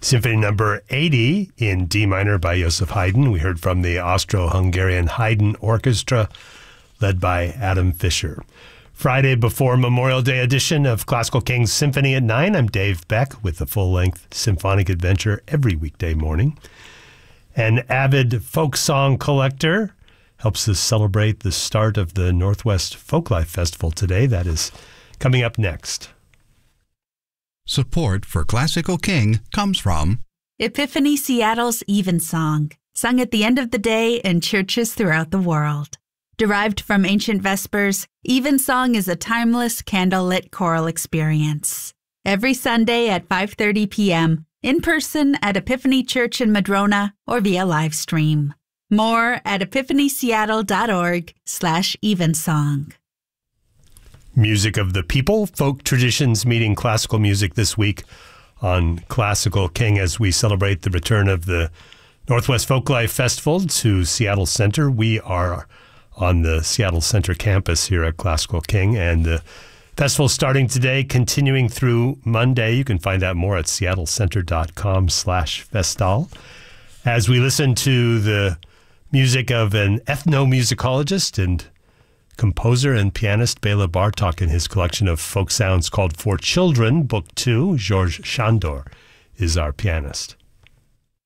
Symphony number 80 in D minor by Joseph Haydn. We heard from the Austro-Hungarian Haydn Orchestra, led by Adam Fischer. Friday before Memorial Day edition of Classical Kings Symphony at 9. I'm Dave Beck with the full-length symphonic adventure every weekday morning. An avid folk song collector helps us celebrate the start of the Northwest Folklife Festival today. That is coming up next. Support for Classical King comes from Epiphany Seattle's Evensong, sung at the end of the day in churches throughout the world. Derived from ancient Vespers, Evensong is a timeless candlelit choral experience. Every Sunday at 5:30 p.m., in person at Epiphany Church in Madrona or via live stream. More at epiphanyseattle.org/Evensong. Music of the people, folk traditions meeting classical music this week on Classical King as we celebrate the return of the Northwest Folklife Festival to Seattle Center. We are on the Seattle Center campus here at Classical King, and the festival starting today, continuing through Monday. You can find out more at seattlecenter.com/festal. As we listen to the music of an ethnomusicologist and composer and pianist Bela Bartok in his collection of folk sounds called For Children, Book 2. Georges Chandor is our pianist.